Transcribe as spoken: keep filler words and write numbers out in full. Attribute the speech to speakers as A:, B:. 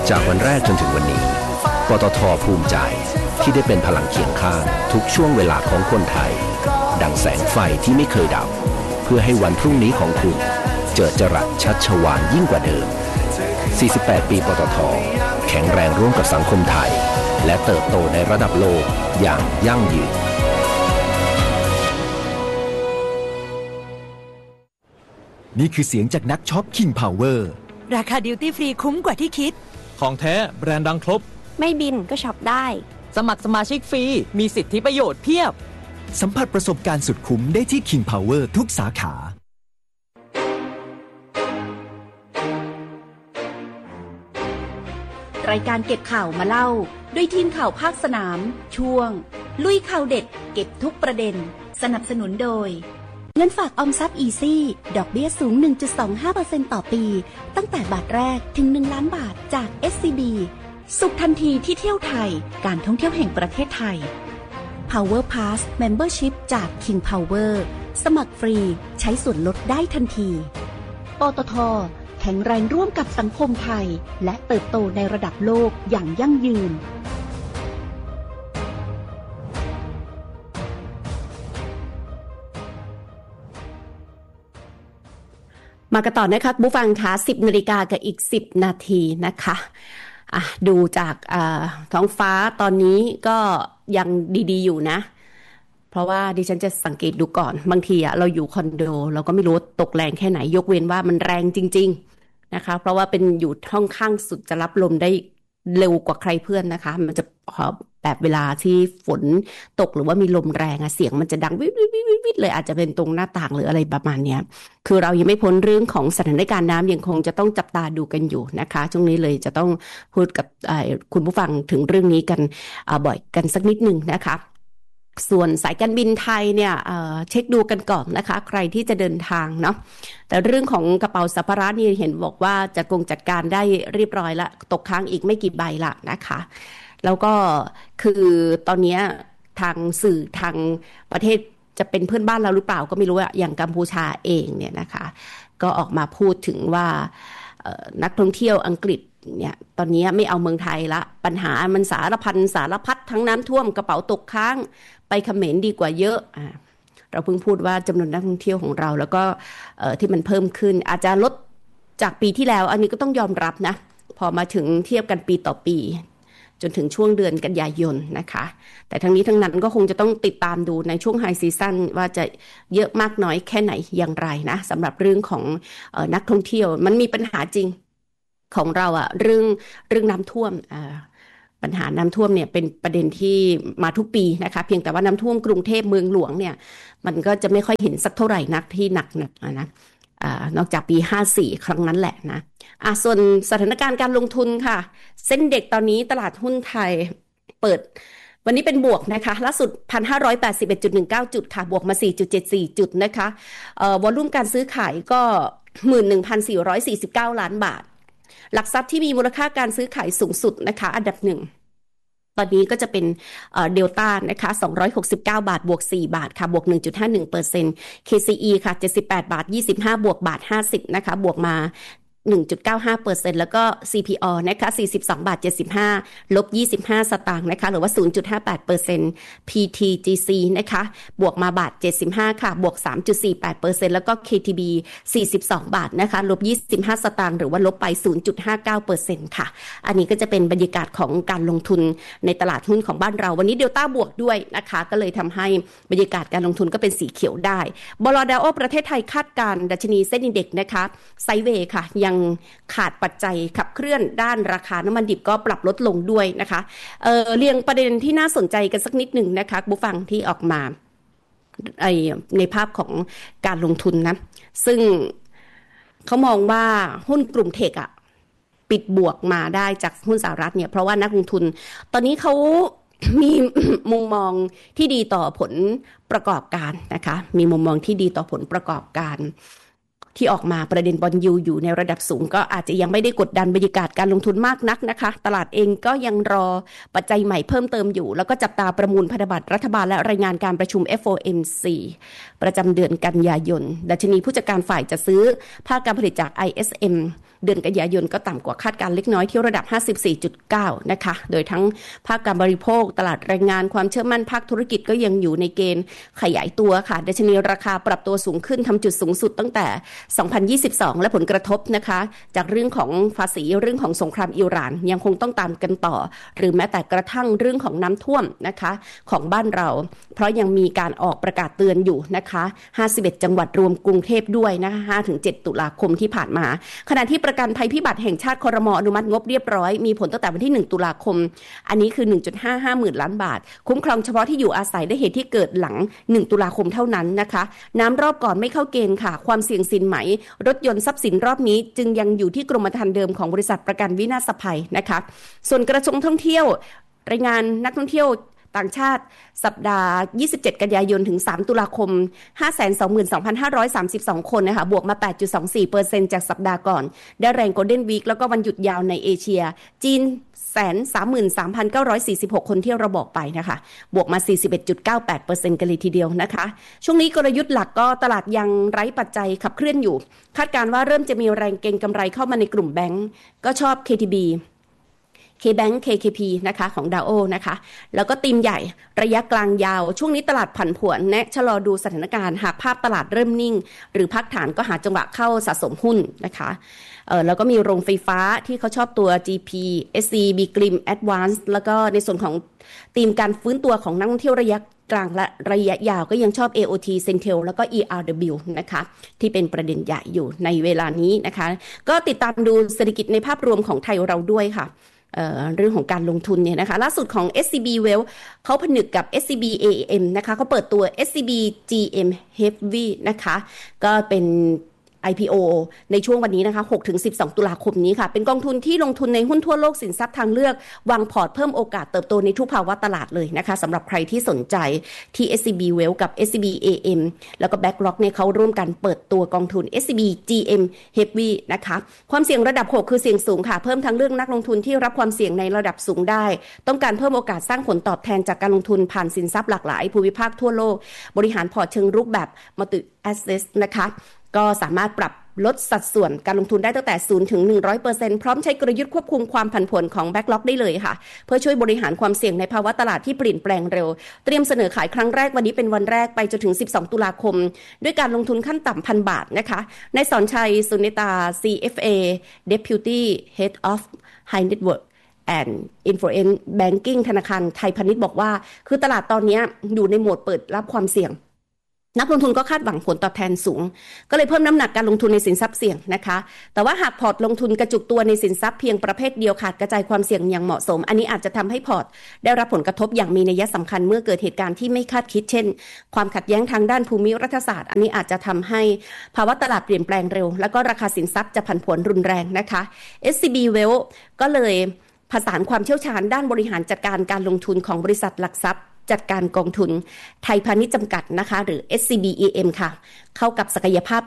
A: จากวันแรกจนถึงวันนี้ปตท.ภูมิใจที่ได้เป็นพลังเคียงข้างทุกช่วงเวลาของคนไทยดังแสงไฟที่ไม่เคยดับเพื่อให้วันพรุ่งนี้ของคุณเจิดจรัสชัชวาลยิ่งกว่าเดิมสี่สิบแปดปีปตท.แข็งแรงร่วมกับสังคมไทยและเติบโตในระดับโลกอย่างยั่งยืน
B: นี่คือเสียงจากนักช็อป King Power
C: ราคาดิวตี้ฟรีคุ้มกว่าที่คิด
D: ของแท้แบรนด์ดังครบ
E: ไม่บินก็ช็อปได้
F: สมัครสมาชิกฟรีมีสิทธิประโยชน์เพียบ
B: สัมผัสประสบการณ์สุดคุ้มได้ที่ King Power ทุกสาขาร
G: ายการเก็บข่าวมาเล่าด้วยทีมข่าวภาคสนามช่วงลุยข่าวเด็ดเก็บทุกประเด็นสนับสนุนโดยเงินฝากออมทรัพย์อีซี่ดอกเบี้ยสูง หนึ่งจุดสองห้าเปอร์เซ็นต์ ต่อปีตั้งแต่บาทแรกถึงหนึ่งล้านบาทจาก เอส ซี บี สุขทันทีที่เที่ยวไทยการท่องเที่ยวแห่งประเทศไทย Power Pass Membership จาก King Power สมัครฟรีใช้ส่วนลดได้ทันทีปตท.แข็งแรงร่วมกับสังคมไทยและเติบโตในระดับโลกอย่างยั่งยืน
E: มากันต่อนะคะผู้ฟังคะสิบนาฬิกากับอีกสิบนาทีนะคะอ่ะดูจากอ่าท้องฟ้าตอนนี้ก็ยังดีๆอยู่นะเพราะว่าดิฉันจะสังเกตดูก่อนบางทีอะเราอยู่คอนโดเราก็ไม่รู้ตกแรงแค่ไหนยกเว้นว่ามันแรงจริงๆนะคะเพราะว่าเป็นอยู่ห้องข้างสุดจะรับลมได้เร็วกว่าใครเพื่อนนะคะมันจะแบบเวลาที่ฝนตกหรือว่ามีลมแรงอะเสียงมันจะดังวิววิววิววิวเลยอาจจะเป็นตรงหน้าต่างหรืออะไรประมาณนี้คือเรายังไม่พ้นเรื่องของสถานการณ์น้ำยังคงจะต้องจับตาดูกันอยู่นะคะช่วงนี้เลยจะต้องพูดกับคุณผู้ฟังถึงเรื่องนี้กันบ่อยกันสักนิดนึงนะคะส่วนสายการบินไทยเนี่ย เอ่อ เช็คดูกันก่อนนะคะใครที่จะเดินทางเนาะแต่เรื่องของกระเป๋าสัมภาระนี่เห็นบอกว่าจะคงจัดการได้เรียบร้อยละตกค้างอีกไม่กี่ใบละนะคะแล้วก็คือตอนนี้ทางสื่อทางประเทศจะเป็นเพื่อนบ้านเราหรือเปล่าก็ไม่รู้อะอย่างกัมพูชาเองเนี่ยนะคะก็ออกมาพูดถึงว่านักท่องเที่ยวอังกฤษเนี่ยตอนนี้ไม่เอาเมืองไทยละปัญหามันสารพันสารพัดทั้งน้ำท่วมกระเป๋าตกค้างไปเขมรดีกว่าเยอะอ่าเราเพิ่งพูดว่าจำนวนนักท่องเที่ยวของเราแล้วก็ที่มันเพิ่มขึ้นอาจจะลดจากปีที่แล้วอันนี้ก็ต้องยอมรับนะพอมาถึงเทียบกันปีต่อปีจนถึงช่วงเดือนกันยายนนะคะแต่ทั้งนี้ทั้งนั้นก็คงจะต้องติดตามดูในช่วงไฮซีซั่นว่าจะเยอะมากน้อยแค่ไหนอย่างไรนะสำหรับเรื่องของเอ่อนักท่องเที่ยวมันมีปัญหาจริงของเราอะเรื่องเรื่องน้ำท่วมอ่าปัญหาน้ำท่วมเนี่ยเป็นประเด็นที่มาทุกปีนะคะเพียงแต่ว่าน้ำท่วมกรุงเทพเมืองหลวงเนี่ยมันก็จะไม่ค่อยเห็นสักเท่าไหร่นักที่หนักหนักนะอ่านอกจากปีห้าสิบสี่ครั้งนั้นแหละนะอ่ะส่วนสถานการณ์การลงทุนค่ะเส้นเด็กตอนนี้ตลาดหุ้นไทยเปิดวันนี้เป็นบวกนะคะล่าสุด หนึ่งพันห้าร้อยแปดสิบเอ็ดจุดหนึ่งเก้า จุดค่ะบวกมา สี่จุดเจ็ดสี่ จุดนะคะเอ่อวอลุ่มการซื้อขายก็ หนึ่งหมื่นหนึ่งพันสี่ร้อยสี่สิบเก้า ล้านบาทหลักทรัพย์ที่มีมูลค่าการซื้อขายสูงสุดนะคะอันดับหนึ่งตอนนี้ก็จะเป็นเอ่อเดลต้านะคะสองร้อยหกสิบเก้าบาทบวกสี่บาทค่ะบวก หนึ่งจุดห้าหนึ่งเปอร์เซ็นต์ เค ซี อี ค่ะเจ็ดสิบแปดบาทยี่สิบห้าบวกบาทห้าสิบนะคะบวกมา หนึ่งจุดเก้าห้าเปอร์เซ็นต์ แล้วก็ ซี พี อ นะคะสี่สิบสองบาทเจ็ดสิบห้าลบยี่สิบห้าสตางค์นะคะหรือว่า ศูนย์จุดห้าแปดเปอร์เซ็นต์ พี ที จี ซี นะคะบวกมาบาทเจ็ดสิบห้าค่ะบวก สามจุดสี่แปดเปอร์เซ็นต์ แล้วก็ เค ที บี สี่สิบสองบาทนะคะลบยี่สิบห้าสตางค์หรือว่าลบไป ศูนย์จุดห้าเก้าเปอร์เซ็นต์ ค่ะอันนี้ก็จะเป็นบรรยากาศของการลงทุนในตลาดหุ้นของบ้านเราวันนี้เดลต้าบวกด้วยนะคะก็เลยทำให้บรรยากาศการลงทุนก็เป็นสีเขียวได้บล.ดาวประเทศไทยคาดการณ์ดัชนีเซ็นอินเด็กซ์นะคะไซด์เวย์ค่ะยังขาดปัจจัยขับเคลื่อนด้านราคาน้ำมันดิบก็ปรับลดลงด้วยนะคะเอ่อเรียงประเด็นที่น่าสนใจกันสักนิดหนึ่งนะคะผู้ฟังที่ออกมาไอในภาพของการลงทุนนะซึ่งเขามองว่าหุ้นกลุ่มเทคอะปิดบวกมาได้จากหุ้นสหรัฐเนี่ยเพราะว่านักลงทุนตอนนี้เขามีมุมมองที่ดีต่อผลประกอบการนะคะมีมุมมองที่ดีต่อผลประกอบการที่ออกมาประเด็นบอนยูอยู่ในระดับสูงก็อาจจะยังไม่ได้กดดันบรรยากาศการลงทุนมากนักนะคะตลาดเองก็ยังรอปัจจัยใหม่เพิ่มเติมอยู่แล้วก็จับตาประมูลพันธบัตรรัฐบาลและรายงานการประชุม เอฟ โอ เอ็ม ซี ประจำเดือนกันยายนดัชนีผู้จัดการฝ่ายจะซื้อภาคการผลิตจาก ไอ เอส เอ็มเดือนกันยายนก็ต่ำกว่าคาดการณ์เล็กน้อยที่ระดับ ห้าสิบสี่จุดเก้า นะคะโดยทั้งภาคการบริโภคตลาดแรงงานความเชื่อมั่นภาคธุรกิจก็ยังอยู่ในเกณฑ์ขยายตัวค่ะดัชนีราคาปรับตัวสูงขึ้นทำจุดสูงสุดตั้งแต่สองพันยี่สิบสองและผลกระทบนะคะจากเรื่องของภาษีเรื่องของสงครามอิหร่านยังคงต้องตามกันต่อหรือแม้แต่กระทั่งเรื่องของน้ำท่วมนะคะของบ้านเราเพราะยังมีการออกประกาศเตือนอยู่นะคะห้าสิบเอ็ดจังหวัดรวมกรุงเทพด้วยนะคะ ห้าถึงเจ็ด ตุลาคมที่ผ่านมาขณะที่ประกันภัยพิบัติแห่งชาติครม.อนุมัติงบเรียบร้อยมีผลตั้งแต่วันที่หนึ่งตุลาคมอันนี้คือ หนึ่งจุดห้าห้า หมื่นล้านบาทคุ้มครองเฉพาะที่อยู่อาศัยได้เหตุที่เกิดหลังหนึ่งตุลาคมเท่านั้นนะคะน้ำรอบก่อนไม่เข้าเกณฑ์ค่ะความเสี่ยงสินไหมรถยนต์ทรัพย์สินรอบนี้จึงยังอยู่ที่กรมธรรม์เดิมของบริษัทประกันวินาศภัยนะคะส่วนกระทรวงท่องเที่ยวรายงานนักท่องเที่ยวต่างชาติสัปดาห์ยี่สิบเจ็ดกันยายนถึงสามตุลาคม ห้าแสนสองหมื่นสองพันห้าร้อยสามสิบสอง คนนะคะบวกมา แปดจุดสองสี่เปอร์เซ็นต์ จากสัปดาห์ก่อนได้แรงโกลเด้นวีคแล้วก็วันหยุดยาวในเอเชียจีน หนึ่งแสนสามหมื่นสามพันเก้าร้อยสี่สิบหก คนที่เราบอกไปนะคะบวกมา สี่สิบเอ็ดจุดเก้าแปดเปอร์เซ็นต์ กันเลยทีเดียวนะคะช่วงนี้กลยุทธ์หลักก็ตลาดยังไร้ปัจจัยขับเคลื่อนอยู่คาดการณ์ว่าเริ่มจะมีแรงเก็งกำไรเข้ามาในกลุ่มแบงก์ก็ชอบ เค ที บีK-Bank เค เค พี นะคะของ ดาว โอ นะคะแล้วก็ธีมใหญ่ระยะกลางยาวช่วงนี้ตลาดผันผวนแนะชะลอดูสถานการณ์หากภาพตลาดเริ่มนิ่งหรือพักฐานก็หาจังหวะเข้าสะสมหุ้นนะคะเออแล้วก็มีโรงไฟฟ้าที่เขาชอบตัว จี พี เอส ซี บี Glim Advance แล้วก็ในส่วนของธีมการฟื้นตัวของนักท่องเที่ยวระยะกลางและระยะยาวก็ยังชอบ เอ โอ ที Centel แล้วก็ อี อาร์ ดับเบิลยู นะคะที่เป็นประเด็นใหญ่อยู่ในเวลานี้นะคะก็ติดตามดูเศรษฐกิจในภาพรวมของไทยเราด้วยค่ะเอ่อเรื่องของการลงทุนเนี่ยนะคะล่าสุดของ เอส ซี บี Wealth เขาผนึกกับ เอส ซี บี เอ เอ็ม นะคะเขาเปิดตัว เอส ซี บี จี เอ็ม Heavy นะคะก็เป็น ไอ พี โอ ในช่วงวันนี้นะคะ หกถึงสิบสอง ตุลาคมนี้ค่ะเป็นกองทุนที่ลงทุนในหุ้นทั่วโลกสินทรัพย์ทางเลือกวางพอร์ตเพิ่มโอกาสเติบโตในทุกภาวะตลาดเลยนะคะสำหรับใครที่สนใจที่ เอส ซี บี Wealth กับ เอส ซี บี เอ เอ็ม แล้วก็ BlackRock เนี่ยเขาร่วมกันเปิดตัวกองทุน เอส ซี บี จี เอ็ม Heavy นะคะความเสี่ยงระดับหกคือเสี่ยงสูงค่ะเพิ่มทางเลือกนักลงทุนที่รับความเสี่ยงในระดับสูงได้ต้องการเพิ่มโอกาสสร้างผลตอบแทนจากการลงทุนผ่านสินทรัพย์หลากหลายภูมิภาคทั่วโลกบริหารพอร์ตเชิงรุกแบบ Multi Asset นะคะก็สามารถปรับลดสัดส่วนการลงทุนได้ตั้งแต่ศูนย์ถึงหนึ่งร้อยเปอร์เซ็นต์ พร้อมใช้กลยุทธ์ควบคุมความผันผวนของ BlackRock ได้เลยค่ะเพื่อช่วยบริหารความเสี่ยงในภาวะตลาดที่เปลี่ยนแปลงเร็วเตรียมเสนอขายครั้งแรกวันนี้เป็นวันแรกไปจนถึงสิบสองตุลาคมด้วยการลงทุนขั้นต่ำ หนึ่งพัน บาทนะคะนายสอนชัยสุนิตา ซี เอฟ เอ Deputy Head of High Net Worth and Influence Banking ธนาคารไทยพาณิชย์บอกว่าคือตลาดตอนนี้อยู่ในโหมดเปิดรับความเสี่ยงนักลงทุนก็คาดหวังผลตอบแทนสูงก็เลยเพิ่มน้ำหนักการลงทุนในสินทรัพย์เสี่ยงนะคะแต่ว่าหากพอร์ตลงทุนกระจุกตัวในสินทรัพย์เพียงประเภทเดียวขาดกระจายความเสี่ยงอย่างเหมาะสมอันนี้อาจจะทำให้พอร์ตได้รับผลกระทบอย่างมีนัยสำคัญเมื่อเกิดเหตุการณ์ที่ไม่คาดคิดเช่นความขัดแย้งทางด้านภูมิรัฐศาสตร์อันนี้อาจจะทำให้ภาวะตลาดเปลี่ยนแปลงเร็วแล้วก็ราคาสินทรัพย์จะผันผวนรุนแรงนะคะ เอส ซี บี Wealth ก็เลยผสานความเชี่ยวชาญด้านบริหารจัดการการลงทุนของบริษัทหลักทรัพย์จัดการกองทุนไทยพาณิชย์จำกัดนะคะหรือ เอส ซี บี อี เอ็ม ค่ะเข้ากับศักยภาพ